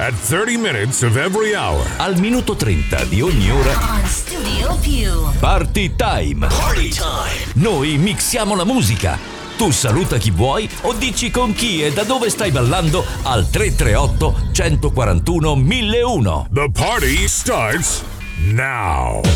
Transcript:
At 30 minutes of every hour. Al minuto 30 di ogni ora. On Studio Più. Party time. Party time. Noi mixiamo la musica. Tu saluta chi vuoi o dici con chi e da dove stai ballando al 338 141 1001. The party starts now.